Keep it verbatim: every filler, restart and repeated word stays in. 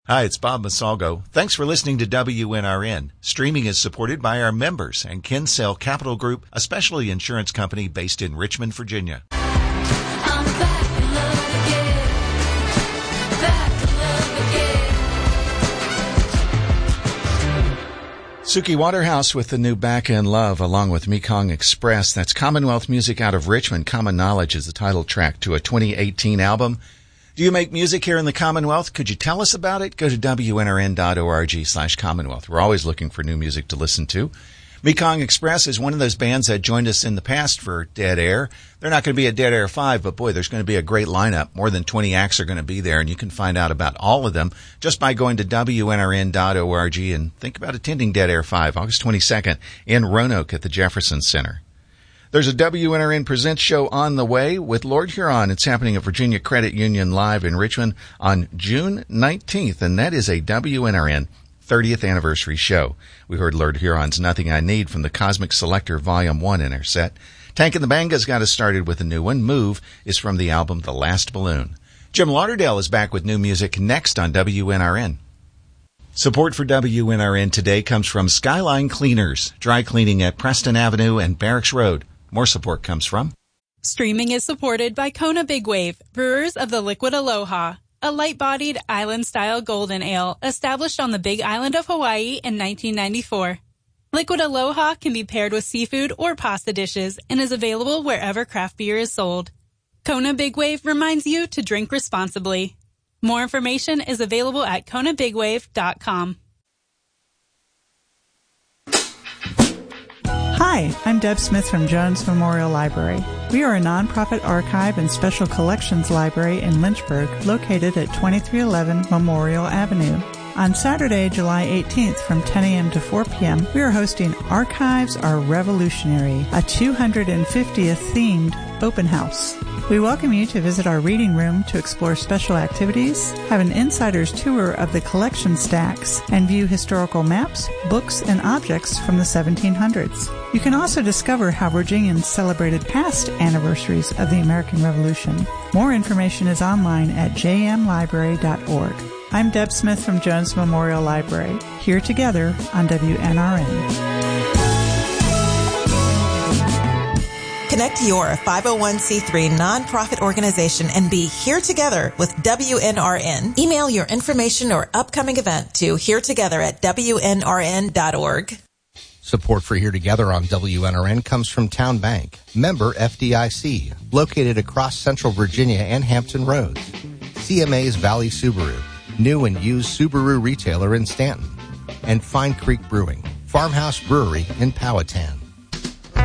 Hi, it's Bob Masalgo. Thanks for listening to W N R N. Streaming is supported by our members and Kinsale Capital Group, a specialty insurance company based in Richmond, Virginia. I'm back in love again. Back in love again. Suki Waterhouse with the new Back in Love, along with Mekong Express. That's Commonwealth Music out of Richmond. Common Knowledge is the title track to a twenty eighteen album. Do you make music here in the Commonwealth? Could you tell us about it? Go to W N R N dot org slash Commonwealth. We're always looking for new music to listen to. Mekong Express is one of those bands that joined us in the past for Dead Air. They're not going to be at Dead Air five, but boy, there's going to be a great lineup. More than twenty acts are going to be there, and you can find out about all of them just by going to W N R N dot org and think about attending Dead Air five, August twenty-second in Roanoke at the Jefferson Center. There's a W N R N Presents show on the way with Lord Huron. It's happening at Virginia Credit Union Live in Richmond on June nineteenth, and that is a W N R N thirtieth anniversary show. We heard Lord Huron's Nothing I Need from the Cosmic Selector Volume one in our set. Tank and the Bangas got us started with a new one. Move is from the album The Last Balloon. Jim Lauderdale is back with new music next on W N R N. Support for W N R N today comes from Skyline Cleaners, dry cleaning at Preston Avenue and Barracks Road. More support comes from... Streaming is supported by Kona Big Wave, brewers of the Liquid Aloha, a light-bodied island-style golden ale established on the Big Island of Hawaii in nineteen ninety-four. Liquid Aloha can be paired with seafood or pasta dishes and is available wherever craft beer is sold. Kona Big Wave reminds you to drink responsibly. More information is available at kona big wave dot com. Hi, I'm Deb Smith from Jones Memorial Library. We are a nonprofit archive and special collections library in Lynchburg located at twenty-three eleven Memorial Avenue. On Saturday, July eighteenth from ten a.m. to four p.m., we are hosting Archives Are Revolutionary, a two hundred fiftieth themed open house. We welcome you to visit our reading room to explore special activities, have an insider's tour of the collection stacks, and view historical maps, books, and objects from the seventeen hundreds. You can also discover how Virginians celebrated past anniversaries of the American Revolution. More information is online at j m library dot org. I'm Deb Smith from Jones Memorial Library, here together on W N R N. Connect your five oh one c three nonprofit organization and be here together with W N R N. Email your information or upcoming event to here together at W N R N dot org. Support for Here Together on W N R N comes from Town Bank, member F D I C, located across Central Virginia and Hampton Roads. C M A's Valley Subaru, new and used Subaru retailer in Stanton. And Fine Creek Brewing, Farmhouse Brewery in Powhatan.